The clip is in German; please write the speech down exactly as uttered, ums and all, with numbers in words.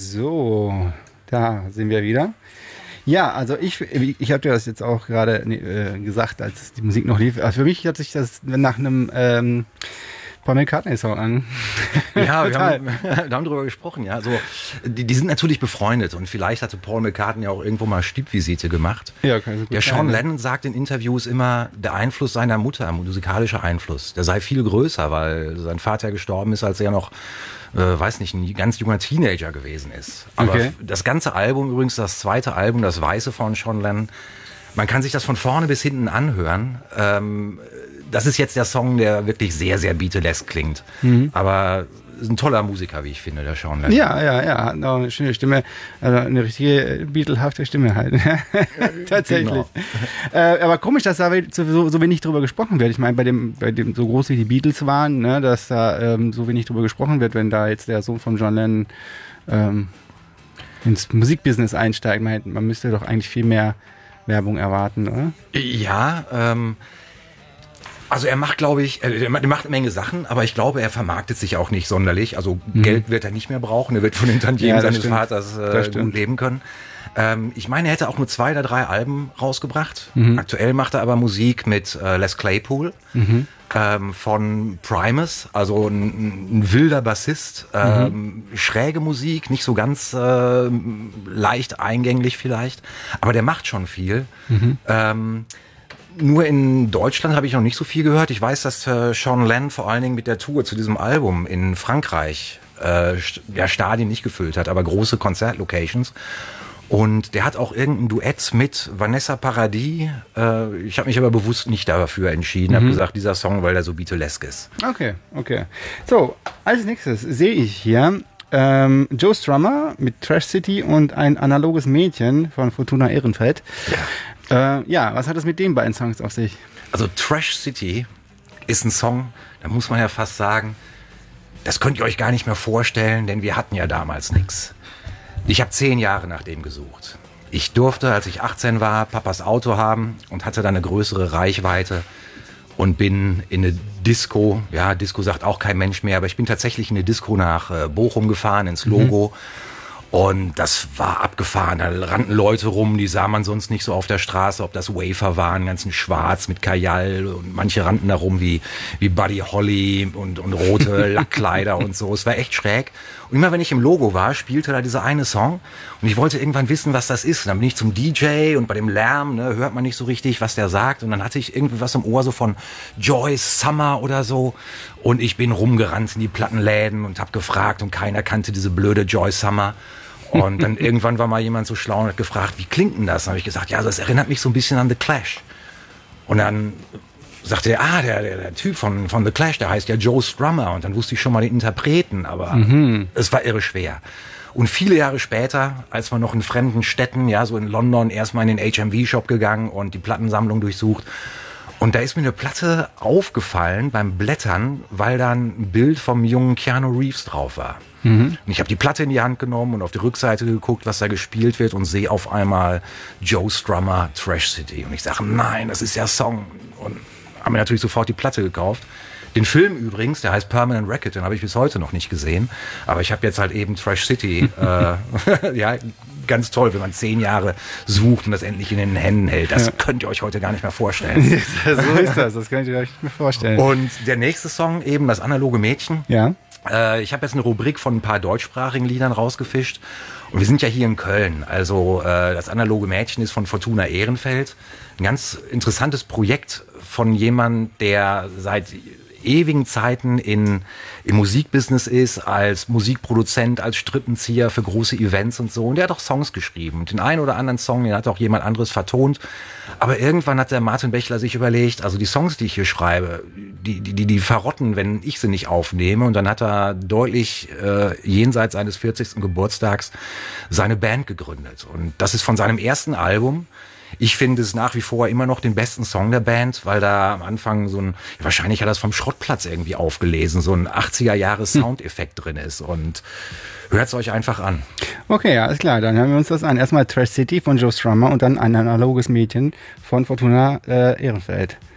So, da sind wir wieder. Ja, also ich, ich habe dir das jetzt auch gerade äh, gesagt, als die Musik noch lief. Also für mich hat sich das nach einem ähm, Paul McCartney-Song an. Ja, wir haben, wir haben darüber gesprochen. Ja, also die, die sind natürlich befreundet und vielleicht hatte Paul McCartney auch irgendwo mal Stippvisite gemacht. Ja, kann ich so gut Der Sean sein, Lennon sagt in Interviews immer, der Einfluss seiner Mutter, musikalischer Einfluss, der sei viel größer, weil sein Vater gestorben ist, als er noch äh, weiß nicht, ein ganz junger Teenager gewesen ist. Aber Okay. das ganze Album, übrigens das zweite Album, das Weiße von Sean Lennon, man kann sich das von vorne bis hinten anhören. Ähm, das ist jetzt der Song, der wirklich sehr, sehr Beatles klingt. Mhm. Aber ist ein toller Musiker, wie ich finde, der Sean Lennon. Ja, ja, ja, hat auch eine schöne Stimme, also eine richtige Beatlehafte Stimme halt. Tatsächlich. Genau. Äh, aber komisch, dass da so, so wenig drüber gesprochen wird. Ich meine, bei dem, bei dem, so groß wie die Beatles waren, ne, dass da ähm, so wenig drüber gesprochen wird, wenn da jetzt der Sohn von John Lennon ähm, ins Musikbusiness einsteigt. Man, man müsste doch eigentlich viel mehr Werbung erwarten, oder? Ja, ähm, also er macht, glaube ich, er macht eine Menge Sachen, aber ich glaube, er vermarktet sich auch nicht sonderlich. Also mhm. Geld wird er nicht mehr brauchen, er wird von den Tantiemen ja, seines stimmt. Vaters äh, gut leben können. Ähm, ich meine, er hätte auch nur zwei oder drei Alben rausgebracht. Mhm. Aktuell macht er aber Musik mit äh, Les Claypool mhm. ähm, von Primus, also ein, ein wilder Bassist. Ähm, mhm. Schräge Musik, nicht so ganz äh, leicht eingänglich vielleicht, aber der macht schon viel. Mhm. Ähm, Nur in Deutschland habe ich noch nicht so viel gehört. Ich weiß, dass äh, Sean Lennon vor allen Dingen mit der Tour zu diesem Album in Frankreich äh, st- ja, Stadien nicht gefüllt hat, aber große Konzertlocations. Und der hat auch irgendein Duett mit Vanessa Paradis. Äh, ich habe mich aber bewusst nicht dafür entschieden. Mhm. Habe gesagt, dieser Song, weil der so Beatlesk ist. Okay, okay. So, als nächstes sehe ich hier ähm, Joe Strummer mit Trash City und ein analoges Mädchen von Fortuna Ehrenfeld. Ja. Äh, ja, was hat es mit den beiden Songs auf sich? Also Trash City ist ein Song, da muss man ja fast sagen, das könnt ihr euch gar nicht mehr vorstellen, denn wir hatten ja damals nichts. Ich habe zehn Jahre nach dem gesucht. Ich durfte, als ich achtzehn war, Papas Auto haben und hatte dann eine größere Reichweite und bin in eine Disco, ja, Disco sagt auch kein Mensch mehr, aber ich bin tatsächlich in eine Disco nach äh, Bochum gefahren, ins Logo. Mhm. Und das war abgefahren. Da rannten Leute rum, die sah man sonst nicht so auf der Straße, ob das Wafer waren, ganzen schwarz mit Kajal. Und manche rannten da rum wie, wie Buddy Holly und, und rote Lackkleider und so. Es war echt schräg. Und immer wenn ich im Logo war, spielte da dieser eine Song. Und ich wollte irgendwann wissen, was das ist. Und dann bin ich zum D J und bei dem Lärm, ne, hört man nicht so richtig, was der sagt. Und dann hatte ich irgendwie was im Ohr, so von Joyce Summer oder so. Und ich bin rumgerannt in die Plattenläden und habe gefragt und keiner kannte diese blöde Joyce Summer. Und dann irgendwann war mal jemand so schlau und hat gefragt, wie klingt denn das? Dann habe ich gesagt, ja, das erinnert mich so ein bisschen an The Clash. Und dann sagte er, ah, der, der, der Typ von, von The Clash, der heißt ja Joe Strummer. Und dann wusste ich schon mal den Interpreten, aber mhm. es war irre schwer. Und viele Jahre später, als man noch in fremden Städten, ja, so in London, erstmal in den H M V-Shop gegangen und die Plattensammlung durchsucht. Und da ist mir eine Platte aufgefallen beim Blättern, weil da ein Bild vom jungen Keanu Reeves drauf war. Mhm. Und ich habe die Platte in die Hand genommen und auf die Rückseite geguckt, was da gespielt wird und sehe auf einmal Joe Strummer, Trash City. Und ich sage, nein, das ist ja Song. Und habe mir natürlich sofort die Platte gekauft. Den Film übrigens, der heißt Permanent Record, den habe ich bis heute noch nicht gesehen. Aber ich habe jetzt halt eben Trash City, äh, ja, ganz toll, wenn man zehn Jahre sucht und das endlich in den Händen hält. Das ja. könnt ihr euch heute gar nicht mehr vorstellen. So ist das, das könnt ihr euch nicht mehr vorstellen. Und der nächste Song, eben das analoge Mädchen. Ja. Äh, ich habe jetzt eine Rubrik von ein paar deutschsprachigen Liedern rausgefischt. Und wir sind ja hier in Köln. Also äh, das analoge Mädchen ist von Fortuna Ehrenfeld. Ein ganz interessantes Projekt von jemandem, der seit ewigen Zeiten in, im Musikbusiness ist, als Musikproduzent, als Strippenzieher für große Events und so. Und der hat auch Songs geschrieben. Und den einen oder anderen Song, den hat auch jemand anderes vertont. Aber irgendwann hat der Martin Bechler sich überlegt, also die Songs, die ich hier schreibe, die, die, die verrotten, wenn ich sie nicht aufnehme. Und dann hat er deutlich äh, jenseits seines vierzigsten Geburtstags seine Band gegründet. Und das ist von seinem ersten Album. Ich finde es nach wie vor immer noch den besten Song der Band, weil da am Anfang so ein, wahrscheinlich hat er das vom Schrottplatz irgendwie aufgelesen, so ein achtziger-Jahre-Soundeffekt hm. drin ist. Und hört es euch einfach an. Okay, ja, alles klar, dann hören wir uns das an. Erstmal Trash City von Joe Strummer und dann ein analoges Mädchen von Fortuna äh, Ehrenfeld.